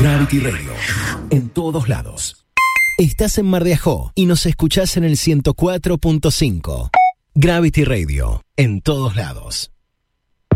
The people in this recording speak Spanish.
Gravity Radio, en todos lados. Estás en Mar de Ajó y nos escuchás en el 104.5. Gravity Radio, en todos lados.